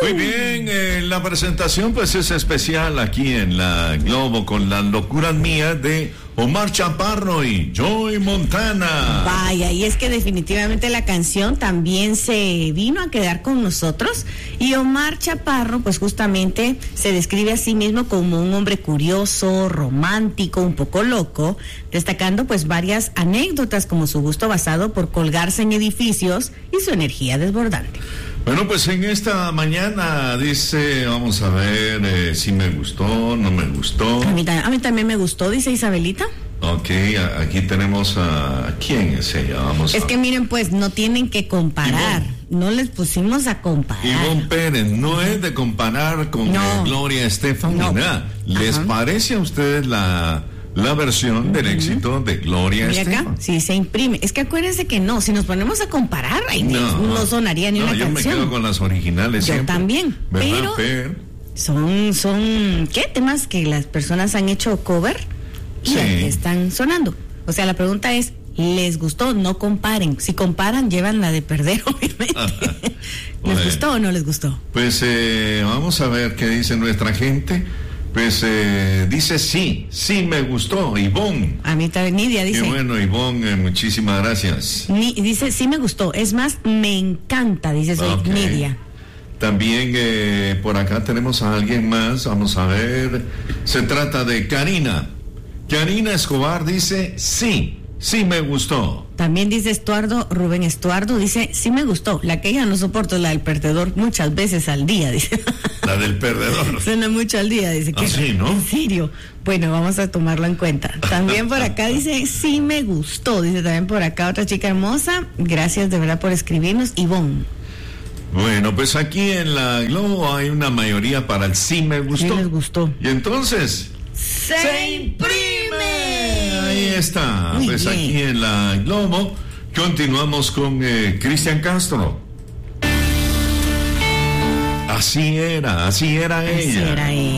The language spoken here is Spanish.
Muy bien, la presentación pues es especial aquí en la Globo con las locuras mías de Omar Chaparro y Joey Montana. Vaya, y es que definitivamente la canción también se vino a quedar con nosotros, y Omar Chaparro pues justamente se describe a sí mismo como un hombre curioso, romántico, un poco loco, destacando pues varias anécdotas como su gusto basado por colgarse en edificios y su energía desbordante. Bueno, pues en esta mañana dice, vamos a ver si me gustó, no me gustó. A mí también me gustó, dice Isabelita. Ok, aquí tenemos a... ¿Quién es ella? Vamos Es que miren, pues, no tienen que comparar. No les pusimos a comparar. Ivonne Pérez, no es de comparar con Gloria Estefan, ni nada. ¿Les parece a ustedes la versión del éxito de Gloria Estefan? Acá, sí, se imprime. Es que acuérdense que no, si nos ponemos a comparar, ahí no sonaría ni una canción. Yo me quedo con las originales siempre. Yo también, ¿verdad, pero son ¿qué? Temas que las personas han hecho cover y están sonando. O sea, la pregunta es, ¿les gustó? No comparen. Si comparan, llevan la de perder, obviamente. ¿Les gustó o no les gustó? Pues vamos a ver qué dice nuestra gente. Pues dice sí me gustó, Ivonne. A mí también, Nidia dice. Qué bueno, Ivonne, muchísimas gracias. Dice, sí me gustó, es más, me encanta, dice soy Nidia. También por acá tenemos a alguien más, vamos a ver, se trata de Karina. Karina Escobar dice, sí me gustó. También dice Rubén Estuardo, dice, sí me gustó, la que ella no soporto, la del perdedor, muchas veces al día, dice. La del perdedor. Suena mucho al día, dice. Que sí, ¿no? ¿En serio? Bueno, vamos a tomarlo en cuenta. También por acá dice, sí me gustó, dice también por acá otra chica hermosa, gracias de verdad por escribirnos, Ivonne. Bueno, pues aquí en la Globo hay una mayoría para el sí me gustó. Sí les gustó. Y entonces... ¡se imprime! Ahí está. Muy pues bien. Aquí en la Globo continuamos con Cristian Castro. Así era ella. Así era ella.